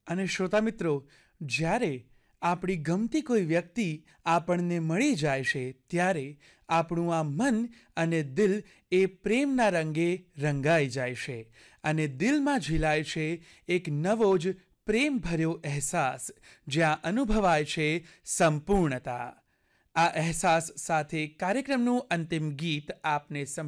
અને શ્રોતા મિત્રો, જ્યારે આપણી ગમતી કોઈ વ્યક્તિ આપણને મળી જાય છે ત્યારે આપણું આ મન અને દિલ એ પ્રેમના રંગે રંગાઈ જાય છે અને દિલમાં ઝીલાય છે એક નવો જ પ્રેમભર્યો અહેસાસ, જ્યાં અનુભવાય છે સંપૂર્ણતા. આ અહેસાસ સાથે કાર્યક્રમનું અંતિમ ગીત આપને